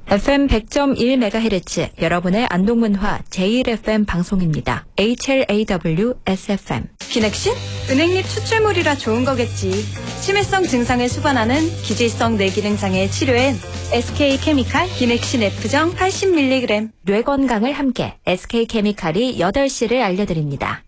FM 100.1MHz 여러분의 안동문화 제1FM 방송입니다. HLAW SFM. 기넥신? 은행잎 추출물이라 좋은 거겠지. 치매성 증상을 수반하는 기질성 뇌기능 장애 치료엔 SK케미칼 기넥신 F정 80mg. 뇌 건강을 함께 SK케미칼이 8시를 알려드립니다.